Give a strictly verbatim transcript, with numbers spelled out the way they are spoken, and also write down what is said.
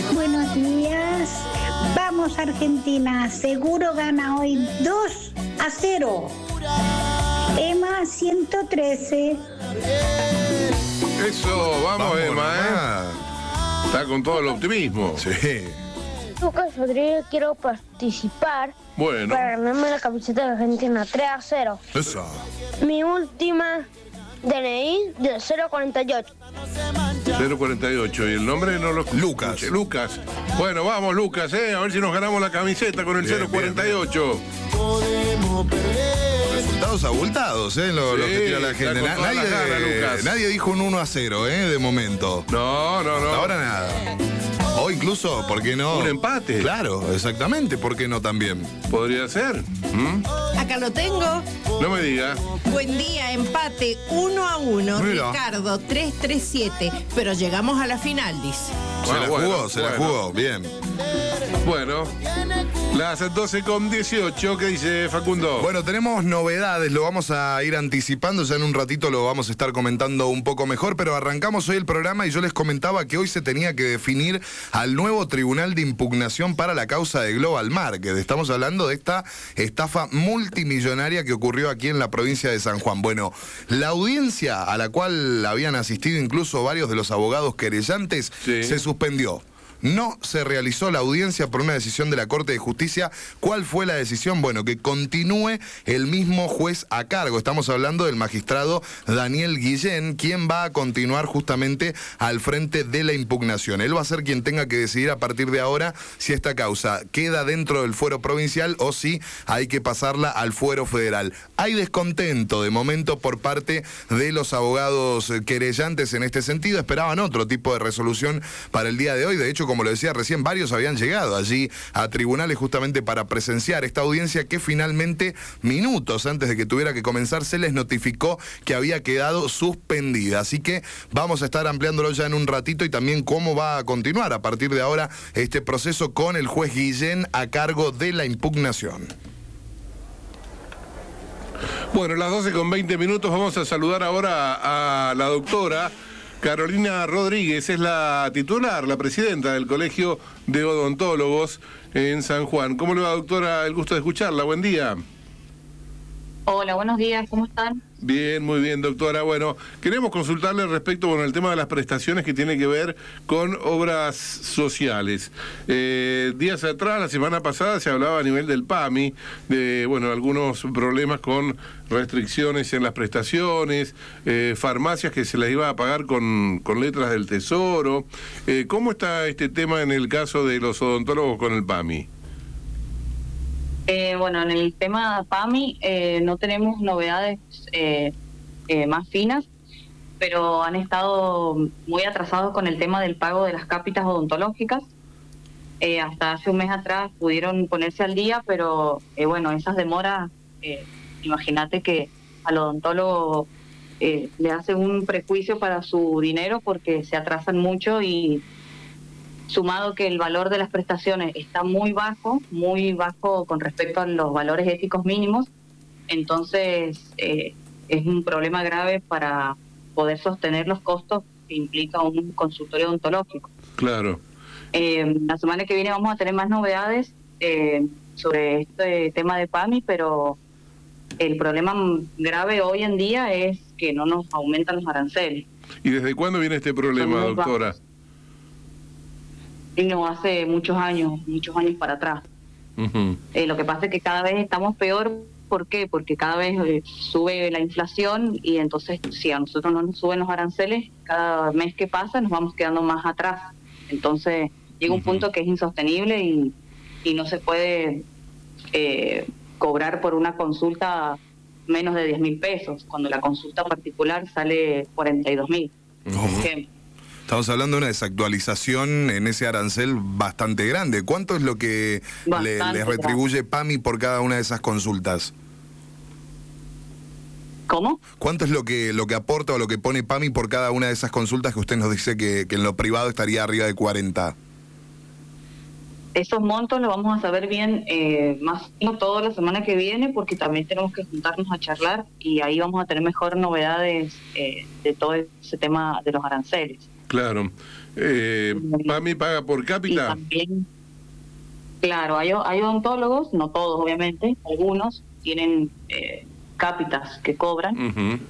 Buenos días. Vamos Argentina, seguro gana hoy dos a cero. Emma ciento trece. Eso, vamos, vamos Emma, ¿eh? Está con todo el optimismo. Sí. Lucas Rodríguez, quiero participar. Bueno. Para ganarme la camiseta de Argentina, tres a cero. Eso. Mi última D N I de cero cuarenta y ocho. cero cuarenta y ocho. ¿Y el nombre no lo escuché? Lucas. Lucas. Bueno, vamos, Lucas, ¿eh? A ver si nos ganamos la camiseta con el bien, cero cuarenta y ocho. Podemos perder. Resultados abultados, ¿eh? Lo, sí, lo que tira la gente. Na, nadie, la cara, Lucas. Nadie dijo un uno a cero, ¿eh? De momento. No, no, no. Hasta ahora nada. O incluso, ¿por qué no? Un empate. Claro, exactamente. ¿Por qué no también? Podría ser. ¿Mm? Acá lo tengo. No me diga. Buen día, empate uno a uno. Mira. Ricardo, tres tres siete. Pero llegamos a la final, dice. Se Ah, la bueno, jugó, se bueno. la jugó. Bien. Bueno, las doce con dieciocho, ¿qué dice Facundo? Bueno, tenemos novedades, lo vamos a ir anticipando, ya en un ratito lo vamos a estar comentando un poco mejor, pero arrancamos hoy el programa y yo les comentaba que hoy se tenía que definir al nuevo tribunal de impugnación para la causa de Global Market. Estamos hablando de esta estafa multimillonaria que ocurrió aquí en la provincia de San Juan. Bueno, la audiencia a la cual habían asistido incluso varios de los abogados querellantes sí. se suspendió. No se realizó la audiencia por una decisión de la Corte de Justicia. ¿Cuál fue la decisión? Bueno, que continúe el mismo juez a cargo. Estamos hablando del magistrado Daniel Guillén, quien va a continuar justamente al frente de la impugnación. Él va a ser quien tenga que decidir a partir de ahora si esta causa queda dentro del fuero provincial o si hay que pasarla al fuero federal. Hay descontento de momento por parte de los abogados querellantes en este sentido. Esperaban otro tipo de resolución para el día de hoy. De hecho, como lo decía recién, varios habían llegado allí a tribunales justamente para presenciar esta audiencia que finalmente, minutos antes de que tuviera que comenzar, se les notificó que había quedado suspendida. Así que vamos a estar ampliándolo ya en un ratito y también cómo va a continuar a partir de ahora este proceso con el juez Guillén a cargo de la impugnación. Bueno, las doce con veinte minutos, vamos a saludar ahora a la doctora Carolina Rodríguez, es la titular, la presidenta del Colegio de Odontólogos en San Juan. ¿Cómo le va, doctora? El gusto de escucharla. Buen día. Hola, buenos días, ¿cómo están? Bien, muy bien, doctora. Bueno, queremos consultarle respecto con el tema de las prestaciones que tiene que ver con obras sociales. Eh, días atrás, la semana pasada, se hablaba a nivel del P A M I de, bueno, algunos problemas con restricciones en las prestaciones, eh, farmacias que se las iba a pagar con, con letras del Tesoro. Eh, ¿Cómo está este tema en el caso de los odontólogos con el P A M I? Eh, bueno, en el tema P A M I eh, no tenemos novedades eh, eh, más finas, pero han estado muy atrasados con el tema del pago de las cápitas odontológicas. Eh, hasta hace un mes atrás pudieron ponerse al día, pero eh, bueno, esas demoras, eh, imagínate que al odontólogo eh, le hace un prejuicio para su dinero porque se atrasan mucho y sumado que el valor de las prestaciones está muy bajo, muy bajo con respecto a los valores éticos mínimos, entonces eh, es un problema grave para poder sostener los costos que implica un consultorio odontológico. Claro. Eh, la semana que viene vamos a tener más novedades eh, sobre este tema de P A M I, pero el problema grave hoy en día es que no nos aumentan los aranceles. ¿Y desde cuándo viene este problema, doctora? Bajos. No, hace muchos años, muchos años para atrás. Uh-huh. Eh, lo que pasa es que cada vez estamos peor. ¿Por qué? Porque cada vez eh, sube la inflación y entonces si a nosotros no nos suben los aranceles, cada mes que pasa nos vamos quedando más atrás. Entonces llega un uh-huh. punto que es insostenible y, y no se puede eh, cobrar por una consulta menos de diez mil pesos, cuando la consulta particular sale cuarenta y dos mil. Uh-huh. Estamos hablando de una desactualización en ese arancel bastante grande. ¿Cuánto es lo que le, les retribuye P A M I por cada una de esas consultas? ¿Cómo? ¿Cuánto es lo que lo que aporta o lo que pone P A M I por cada una de esas consultas que usted nos dice que, que en lo privado estaría arriba de cuarenta? Esos montos los vamos a saber bien eh, más no toda la semana que viene, porque también tenemos que juntarnos a charlar y ahí vamos a tener mejor novedades eh, de todo ese tema de los aranceles. Claro. Eh, ¿PAMI paga por Y cápita? también, claro, hay, hay odontólogos, no todos obviamente, algunos tienen eh, cápitas que cobran, Ujú.